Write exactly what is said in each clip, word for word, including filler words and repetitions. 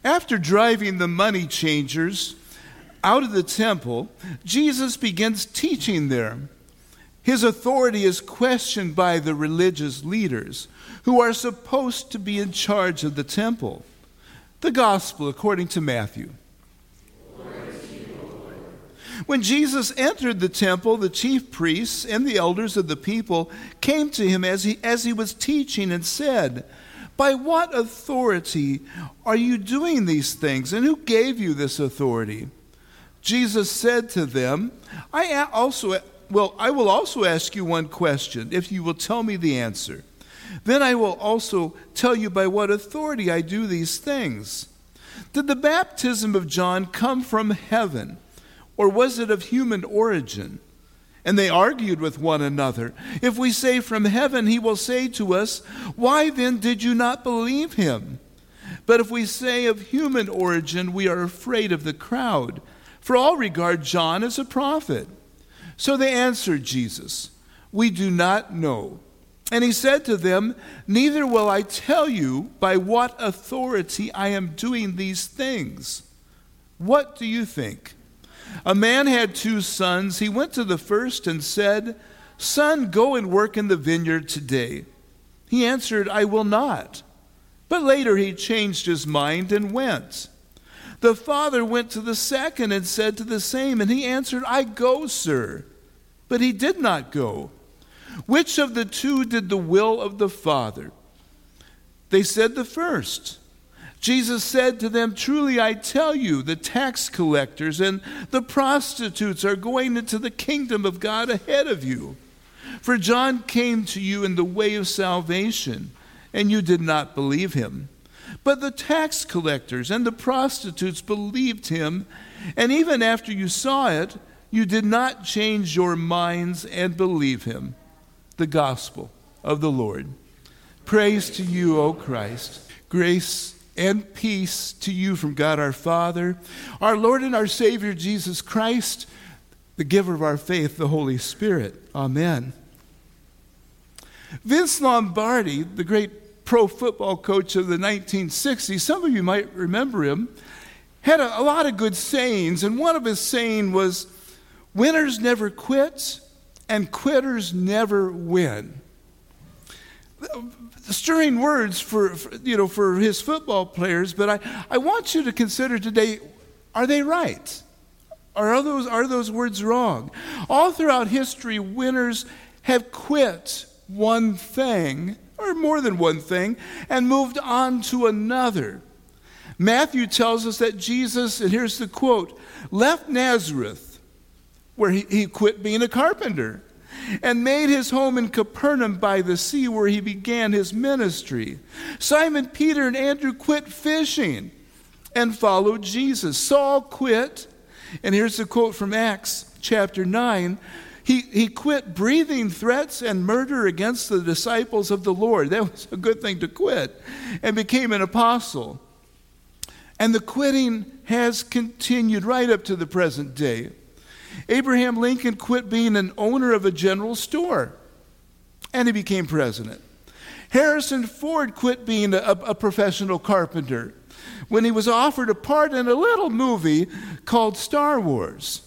After driving the money changers out of the temple, Jesus begins teaching there. His authority is questioned by the religious leaders who are supposed to be in charge of the temple. The Gospel according to Matthew. When Jesus entered the temple, the chief priests and the elders of the people came to him as he, as he was teaching and said, "By what authority are you doing these things, and who gave you this authority?" Jesus said to them, I also well, I will also ask you one question, if you will tell me the answer. Then I will also tell you by what authority I do these things. Did the baptism of John come from heaven, or was it of human origin? And they argued with one another. If we say from heaven, he will say to us, why then did you not believe him? But if we say of human origin, we are afraid of the crowd, for all regard John as a prophet. So they answered Jesus, we do not know. And he said to them, neither will I tell you by what authority I am doing these things. What do you think? A man had two sons. He went to the first and said, son, go and work in the vineyard today. He answered, I will not. But later he changed his mind and went. The father went to the second and said to the same, and he answered, I go, sir. But he did not go. Which of the two did the will of the Father? They said the first. Jesus said to them, truly I tell you, the tax collectors and the prostitutes are going into the kingdom of God ahead of you. For John came to you in the way of salvation, and you did not believe him. But the tax collectors and the prostitutes believed him, and even after you saw it, you did not change your minds and believe him. The gospel of the Lord. Praise to you, O Christ. Grace and peace to you from God our Father, our Lord and our Savior Jesus Christ, the giver of our faith, the Holy Spirit. Amen. Vince Lombardi, the great pro football coach of the nineteen sixties, some of you might remember him, had a, a lot of good sayings, and one of his sayings was, winners never quit, and quitters never win. Stirring words for, for you know for his football players, but I, I want you to consider today, are they right? Or are those are those words wrong? All throughout history, winners have quit one thing, or more than one thing, and moved on to another. Matthew tells us that Jesus, and here's the quote, left Nazareth, where he, he quit being a carpenter, and made his home in Capernaum by the sea, where he began his ministry. Simon Peter and Andrew quit fishing and followed Jesus. Saul quit, and here's the quote from Acts chapter nine, he, he quit breathing threats and murder against the disciples of the Lord. That was a good thing to quit, and became an apostle. And the quitting has continued right up to the present day. Abraham Lincoln quit being an owner of a general store, and he became president. Harrison Ford quit being a, a professional carpenter when he was offered a part in a little movie called Star Wars.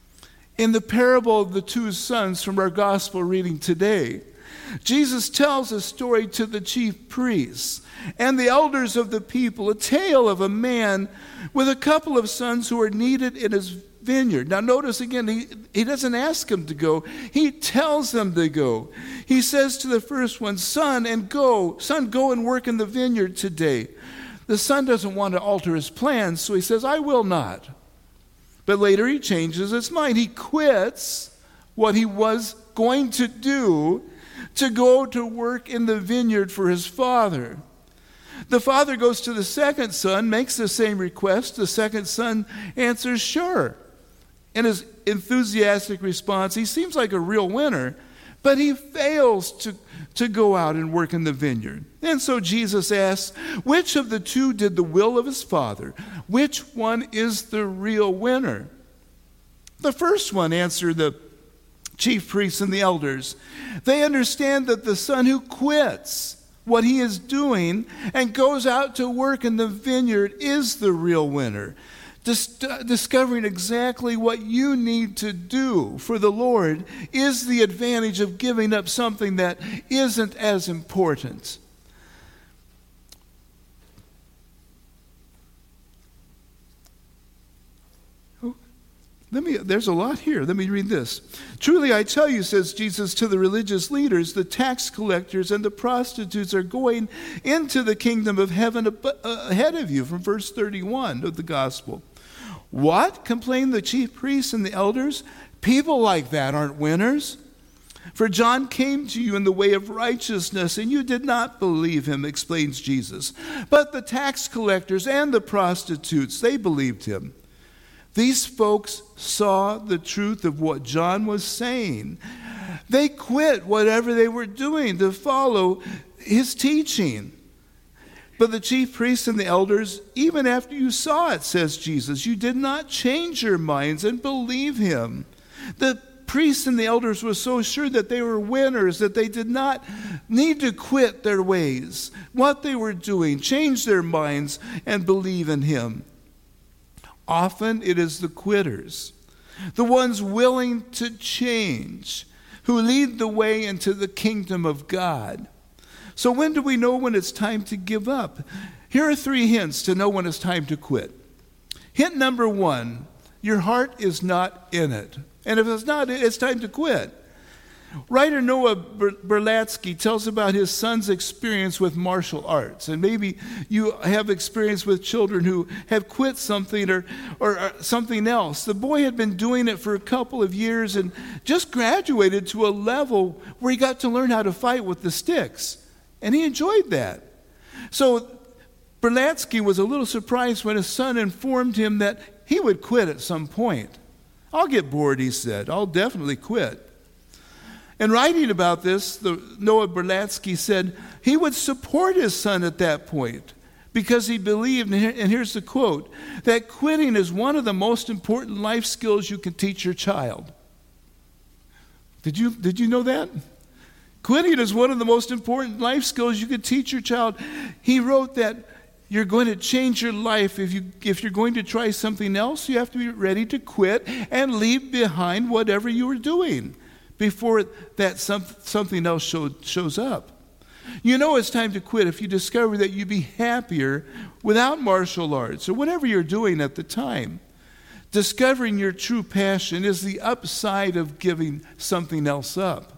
In the parable of the two sons from our gospel reading today, Jesus tells a story to the chief priests and the elders of the people, a tale of a man with a couple of sons who were needed in his vineyard. Now notice again, he, he doesn't ask them to go. He tells them to go. He says to the first one, son, and go. Son, go and work in the vineyard today. The son doesn't want to alter his plans, so he says, I will not. But later he changes his mind. He quits what he was going to do to go to work in the vineyard for his father. The father goes to the second son, makes the same request. The second son answers, sure. In his enthusiastic response, he seems like a real winner, but he fails to, to go out and work in the vineyard. And so Jesus asks, which of the two did the will of his father? Which one is the real winner? The first one, answered the chief priests and the elders. They understand that the son who quits what he is doing and goes out to work in the vineyard is the real winner. Dis- discovering exactly what you need to do for the Lord is the advantage of giving up something that isn't as important. Let me, there's a lot here. Let me read this. Truly I tell you, says Jesus to the religious leaders, the tax collectors and the prostitutes are going into the kingdom of heaven ahead of you, from verse thirty-one of the gospel. What? Complain the chief priests and the elders. People like that aren't winners. For John came to you in the way of righteousness, and you did not believe him, explains Jesus. But the tax collectors and the prostitutes, they believed him. These folks saw the truth of what John was saying. They quit whatever they were doing to follow his teaching. But the chief priests and the elders, even after you saw it, says Jesus, you did not change your minds and believe him. The priests and the elders were so sure that they were winners that they did not need to quit their ways, what they were doing, change their minds and believe in him. Often it is the quitters, the ones willing to change, who lead the way into the kingdom of God. So when do we know when it's time to give up? Here are three hints to know when it's time to quit. Hint number one, your heart is not in it. And if it's not, it's time to quit. Writer Noah Berlatsky tells about his son's experience with martial arts. And maybe you have experience with children who have quit something or, or, or something else. The boy had been doing it for a couple of years and just graduated to a level where he got to learn how to fight with the sticks. And he enjoyed that. So Berlatsky was a little surprised when his son informed him that he would quit at some point. I'll get bored, he said. I'll definitely quit. In writing about this, the, Noah Berlatsky said he would support his son at that point because he believed, and, here, and here's the quote, that quitting is one of the most important life skills you can teach your child. Did you, did you know that? Quitting is one of the most important life skills you can teach your child. He wrote that you're going to change your life. If, you, if you're going to try something else, you have to be ready to quit and leave behind whatever you were doing before that some, something else show, shows up. You know it's time to quit if you discover that you'd be happier without martial arts or whatever you're doing at the time. Discovering your true passion is the upside of giving something else up.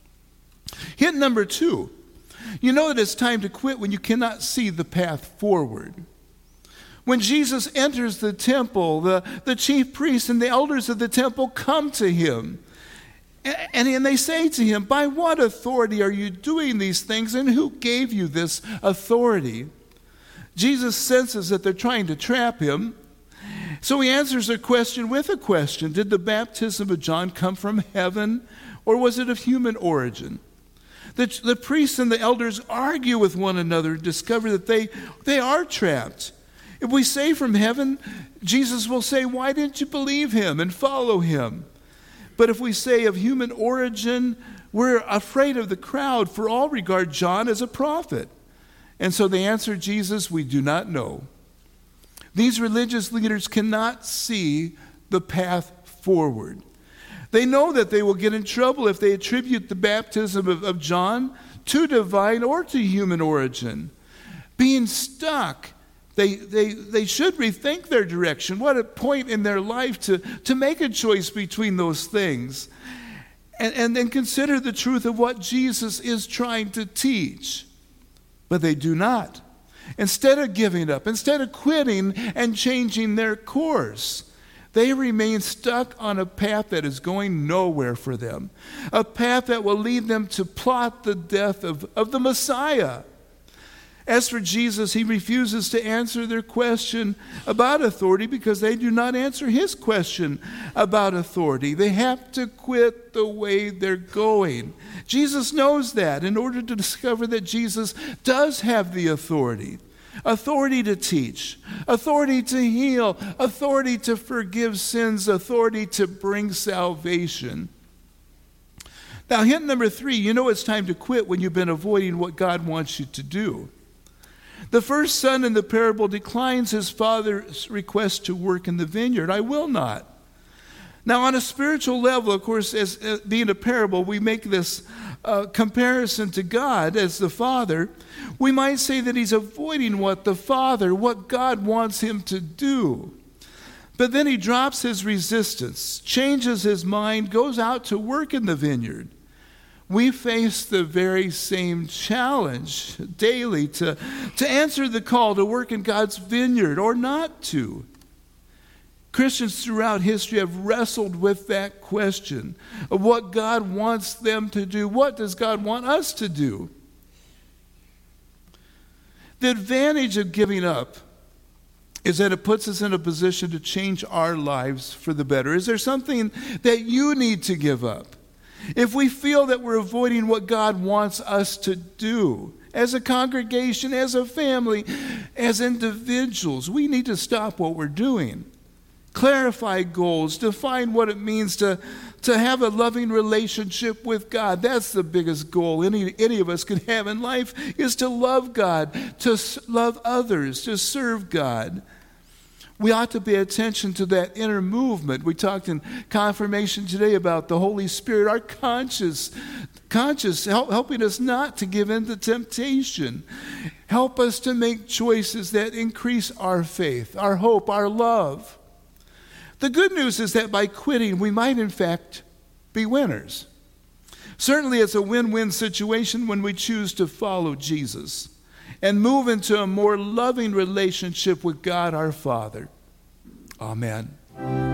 Hint number two, you know that it's time to quit when you cannot see the path forward. When Jesus enters the temple, the, the chief priests and the elders of the temple come to him. And, and they say to him, by what authority are you doing these things, and who gave you this authority? Jesus senses that they're trying to trap him, so he answers their question with a question. Did the baptism of John come from heaven, or was it of human origin? The, the priests and the elders argue with one another and discover that they, they are trapped. If we say from heaven, Jesus will say, why didn't you believe him and follow him? But if we say of human origin, we're afraid of the crowd, for all regard John as a prophet. And so they answer Jesus, we do not know. These religious leaders cannot see the path forward. They know that they will get in trouble if they attribute the baptism of, of John to divine or to human origin. Being stuck, They, they, they should rethink their direction. What a point in their life to, to make a choice between those things. And, and then consider the truth of what Jesus is trying to teach. But they do not. Instead of giving up, instead of quitting and changing their course, they remain stuck on a path that is going nowhere for them. A path that will lead them to plot the death of, of the Messiah. As for Jesus, he refuses to answer their question about authority because they do not answer his question about authority. They have to quit the way they're going. Jesus knows that in order to discover that Jesus does have the authority. Authority to teach, authority to heal, authority to forgive sins, authority to bring salvation. Now, hint number three, you know it's time to quit when you've been avoiding what God wants you to do. The first son in the parable declines his father's request to work in the vineyard. I will not. Now, on a spiritual level, of course, as, as being a parable, we make this uh, comparison to God as the Father. We might say that he's avoiding what the Father, what God wants him to do. But then he drops his resistance, changes his mind, goes out to work in the vineyard. We face the very same challenge daily to, to answer the call to work in God's vineyard or not to. Christians throughout history have wrestled with that question of what God wants them to do. What does God want us to do? The advantage of giving up is that it puts us in a position to change our lives for the better. Is there something that you need to give up? If we feel that we're avoiding what God wants us to do, as a congregation, as a family, as individuals, we need to stop what we're doing. Clarify goals, define what it means to, to have a loving relationship with God. That's the biggest goal any, any of us can have in life, is to love God, to love others, to serve God. We ought to pay attention to that inner movement. We talked in confirmation today about the Holy Spirit, our conscious, conscious help, helping us not to give in to temptation. Help us to make choices that increase our faith, our hope, our love. The good news is that by quitting, we might in fact be winners. Certainly it's a win-win situation when we choose to follow Jesus and move into a more loving relationship with God our Father. Amen.